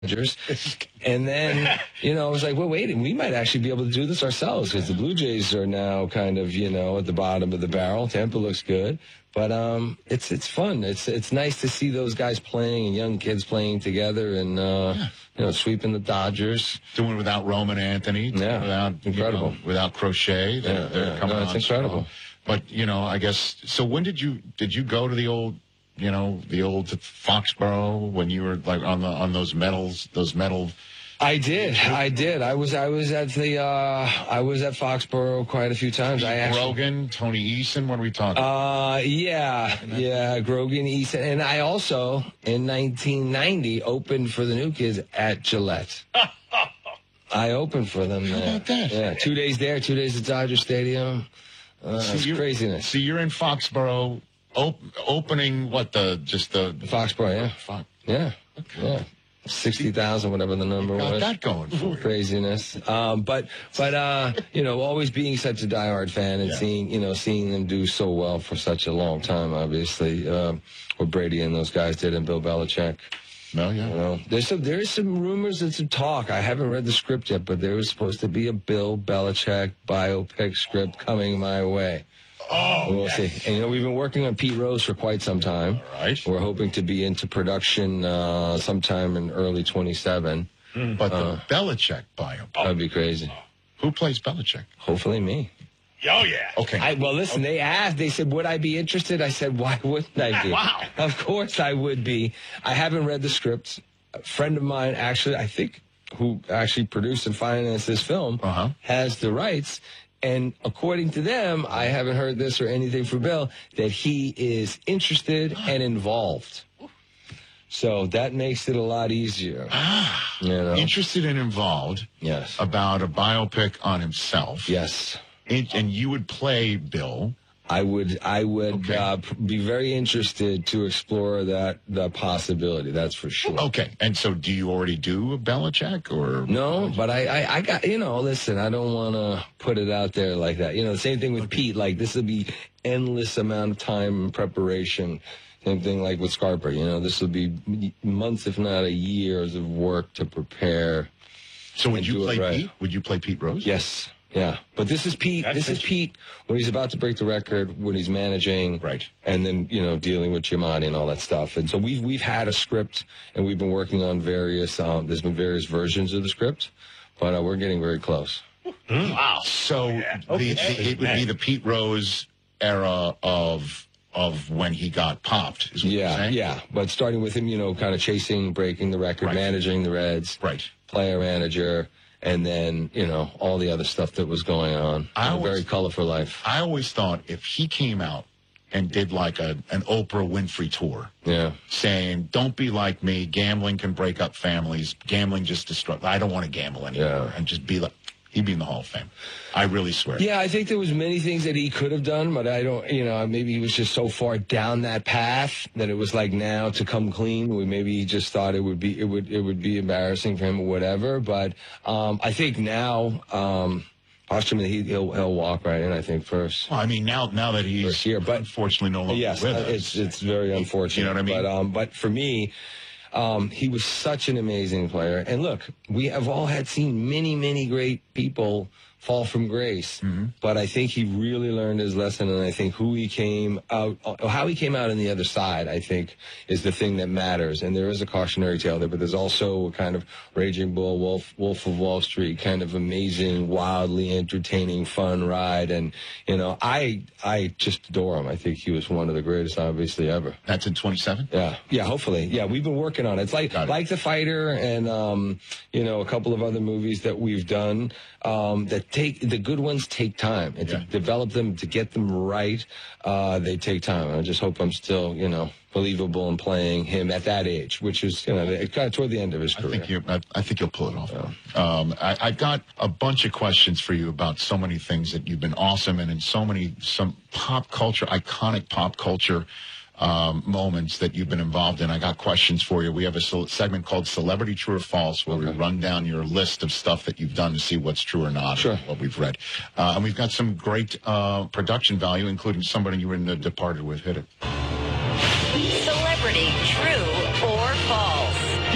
Dodgers. And then, I was like, well, wait, we might actually be able to do this ourselves because the Blue Jays are now kind of, at the bottom of the barrel. Tampa looks good. But it's fun. It's nice to see those guys playing and young kids playing together and, sweeping the Dodgers. Doing without Roman Anthony. Yeah, without, incredible. Without Crochet. They're coming on. It's incredible. But, I guess, so when did you go to the old Foxborough when you were like on those metal? I did. I was at Foxborough quite a few times. Grogan, Tony Eason, what are we talking? Yeah, Grogan, Eason, and I also in 1990 opened for the New Kids at Gillette. I opened for them. How about that? Yeah, 2 days there, 2 days at Dodger Stadium. It's craziness. So you're in Foxborough, opening the Foxborough, yeah. Okay. Yeah. 60,000, whatever the number was. Got that going for you. Craziness. But always being such a diehard fan and seeing them do so well for such a long time, obviously, what Brady and those guys did and Bill Belichick. No, yeah. There is some rumors and some talk. I haven't read the script yet, but there was supposed to be a Bill Belichick biopic script coming my way. Oh, we'll see. And we've been working on Pete Rose for quite some time. All right. We're hoping to be into production sometime in early 27. But the Belichick biopic. That'd be crazy. Who plays Belichick? Hopefully me. Oh, yeah. Okay. Listen, they said, would I be interested? I said, why wouldn't I be? Wow. Of course I would be. I haven't read the script. A friend of mine, actually, I think, who actually produced and financed this film, has the rights. And according to them, I haven't heard this or anything from Bill, that he is interested and involved. So that makes it a lot easier. Interested and involved. Yes. About a biopic on himself. Yes. And you would play Bill. I would be very interested to explore the possibility. That's for sure. Okay. And so do you already do a Belichick or? No, but I got, listen, I don't want to put it out there like that. The same thing with Pete, like this will be endless amount of time and preparation. Same thing like with Scarpa, this will be months, if not a years of work to prepare. So would you play Pete? Would you play Pete Rose? Yes. Yeah, but this is Pete. This is Pete when he's about to break the record, when he's managing, right? And then dealing with Giamatti and all that stuff. And so we've had a script, and we've been working on various. There's been various versions of the script, but we're getting very close. Wow! So it would be the Pete Rose era of when he got popped. Is what you're saying? Yeah. But starting with him, kind of chasing, breaking the record, managing the Reds, right? Player manager. And then, all the other stuff that was going on. A very colorful life. I always thought if he came out and did like an Oprah Winfrey tour, saying, don't be like me, gambling can break up families, gambling just destroys, I don't want to gamble anymore, and just be like, he'd be in the Hall of Fame. I really swear. Yeah, I think there was many things that he could have done, but I don't, maybe he was just so far down that path that it was like now to come clean. Maybe he just thought it would be embarrassing for him or whatever. But I think now, posthumously, he'll walk right in, I think, first. Well, I mean, now that he's here, but unfortunately no longer with us. It's very unfortunate. You know what I mean? But for me, he was such an amazing player. And look, we have all seen many, many great people fall from grace. Mm-hmm. But I think he really learned his lesson, and I think how he came out on the other side, I think, is the thing that matters. And there is a cautionary tale there, but there's also a kind of Raging Bull, Wolf of Wall Street, kind of amazing, wildly entertaining, fun ride. And, I just adore him. I think he was one of the greatest, obviously, ever. That's in 27? Yeah, hopefully. Yeah, we've been working on it. It's like The Fighter and, a couple of other movies that we've done that the good ones take time, and to develop them, to get them right, they take time. And I just hope I'm still, believable in playing him at that age, which is, kind of toward the end of his career. I think you'll pull it off. Yeah. I've got a bunch of questions for you about so many things that you've been awesome in, and some iconic pop culture moments that you've been involved in. I got questions for you. We have a segment called Celebrity True or False, where we run down your list of stuff that you've done to see what's true or not, what we've read. And we've got some great production value, including somebody you were in The Departed with. Hit it. Celebrity True